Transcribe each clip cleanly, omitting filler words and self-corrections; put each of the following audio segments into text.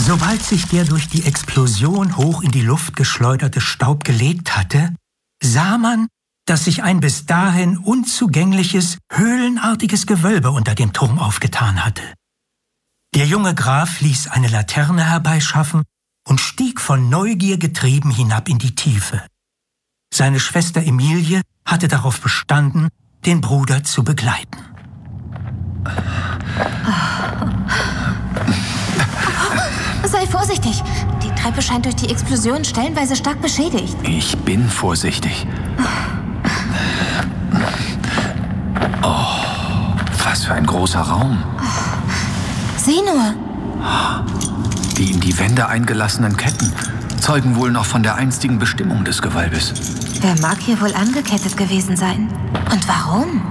Sobald sich der durch die Explosion hoch in die Luft geschleuderte Staub gelegt hatte, sah man, dass sich ein bis dahin unzugängliches, höhlenartiges Gewölbe unter dem Turm aufgetan hatte. Der junge Graf ließ eine Laterne herbeischaffen und stieg von Neugier getrieben hinab in die Tiefe. Seine Schwester Emilie hatte darauf bestanden, den Bruder zu begleiten. Sei vorsichtig. Die Treppe scheint durch die Explosion stellenweise stark beschädigt. Ich bin vorsichtig. Oh, was für ein großer Raum. Sieh nur. Die in die Wände eingelassenen Ketten zeugen wohl noch von der einstigen Bestimmung des Gewölbes. Wer mag hier wohl angekettet gewesen sein? Und warum?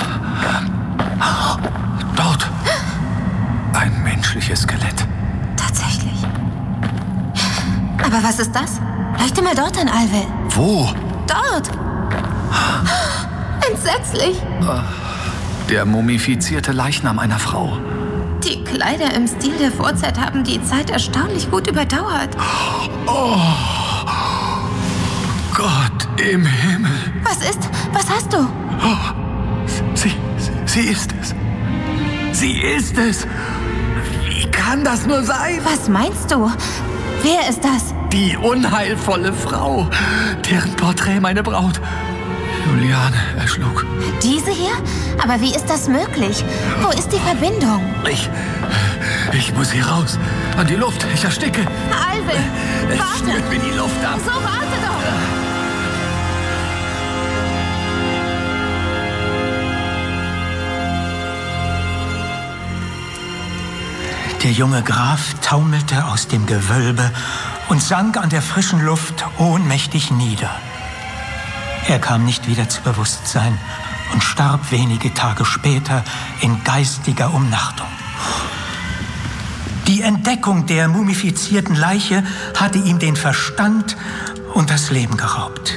Dort. Ein menschliches Skelett. Tatsächlich. Aber was ist das? Leuchte mal dort an, Alvel. Wo? Dort. Entsetzlich. Der mumifizierte Leichnam einer Frau. Die Kleider im Stil der Vorzeit haben die Zeit erstaunlich gut überdauert. Oh, Gott im Himmel. Was ist? Was hast du? Oh, sie ist es. Sie ist es. Wie kann das nur sein? Was meinst du? Wer ist das? Die unheilvolle Frau, deren Porträt meine Braut Juliane erschlug. Diese hier? Aber wie ist das möglich? Wo ist die Verbindung? Ich muss hier raus. An die Luft. Ich ersticke. Alvel, Es warte. schnürt mir die Luft ab. So, warte doch. Der junge Graf taumelte aus dem Gewölbe und sank an der frischen Luft ohnmächtig nieder. Er kam nicht wieder zu Bewusstsein und starb wenige Tage später in geistiger Umnachtung. Die Entdeckung der mumifizierten Leiche hatte ihm den Verstand und das Leben geraubt.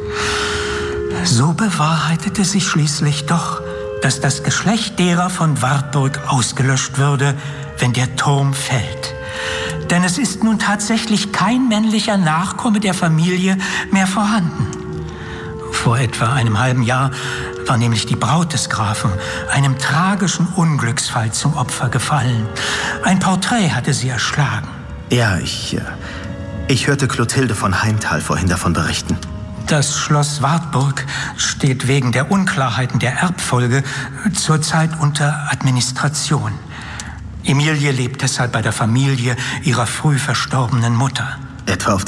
So bewahrheitete sich schließlich doch, dass das Geschlecht derer von Wartburg ausgelöscht würde, wenn der Turm fällt. Denn es ist nun tatsächlich kein männlicher Nachkomme der Familie mehr vorhanden. Vor etwa einem halben Jahr war nämlich die Braut des Grafen einem tragischen Unglücksfall zum Opfer gefallen. Ein Porträt hatte sie erschlagen. Ja, ich hörte Clotilde von Heimtal vorhin davon berichten. Das Schloss Wartburg steht wegen der Unklarheiten der Erbfolge zurzeit unter Administration. Emilie lebt deshalb bei der Familie ihrer früh verstorbenen Mutter. Etwa auf